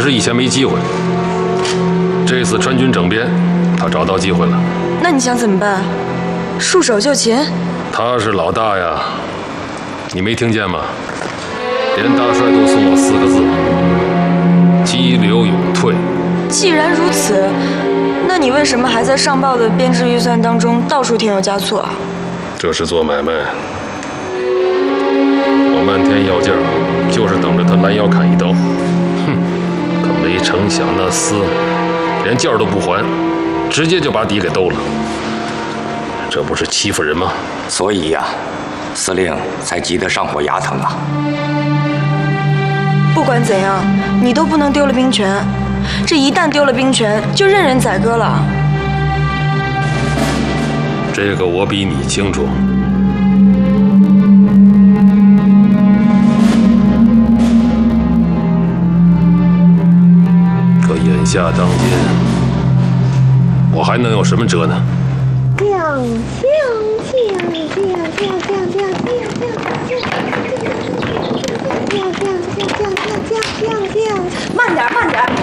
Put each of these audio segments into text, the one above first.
是以前没机会。这次川军整编，他找到机会了。 那你想怎么办？束手就擒？ 他是老大呀，你没听见吗？连大帅都送我4个字：激流勇退。 既然如此，那你为什么还在上报的编制预算当中到处添油加醋啊？ 这是做买卖，我漫天要价，就是等着他拦腰砍一刀。哼！可没成想那厮连价都不还，直接就把底给兜了。这不是欺负人吗？ 所以呀，司令才急得上火牙疼啊。 不管怎样，你都不能丢了兵权。这一旦丢了兵权，就任人宰割了。 这个我比你清楚。可眼下当今，我还能有什么辙呢？ 慢点，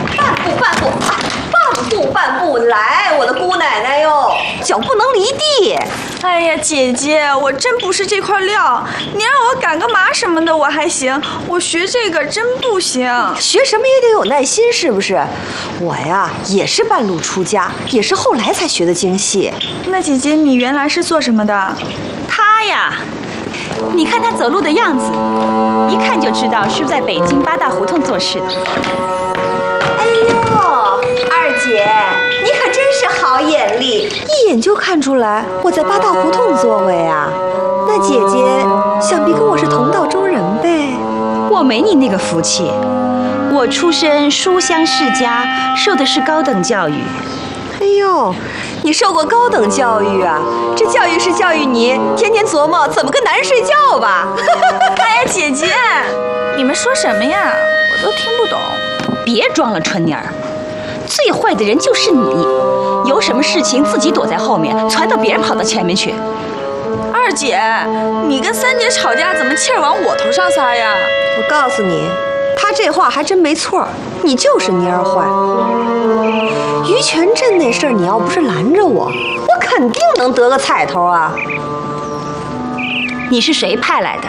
半步来，我的姑奶奶哟，脚不能离地。 哎呀，姐姐，我真不是这块料，你让我赶个马什么的我还行，我学这个真不行。 学什么也得有耐心，是不是？我呀也是半路出家，也是后来才学的京戏。 那姐姐，你原来是做什么的？ 他呀，你看他走路的样子，一看就知道是在北京八大胡同做事的。 哎呦，二姐，你可真是好眼力，一眼就看出来我在八大胡同座位啊。那姐姐想必跟我是同道中人呗？ 我没你那个福气，我出身书香世家，受的是高等教育。 哎呦，你受过高等教育啊？这教育是教育你天天琢磨怎么跟男人睡觉吧？ 哎呀，姐姐，你们说什么呀？我都听不懂。 别装了，春妮儿，最坏的人就是你，有什么事情自己躲在后面，传到别人跑到前面去。 二姐，你跟三姐吵架，怎么气儿往我头上撒呀？ 我告诉你，他这话还真没错，你就是蔫儿坏。于全镇那事儿，你要不是拦着我，我肯定能得个彩头啊。 你是谁派来的？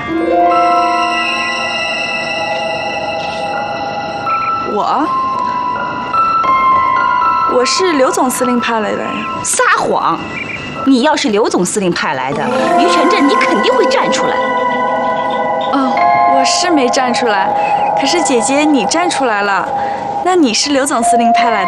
我是刘总司令派来的呀。 撒谎！你要是刘总司令派来的，于全镇你肯定会站出来。 哦，我是没站出来，可是姐姐你站出来了，那你是刘总司令派来的？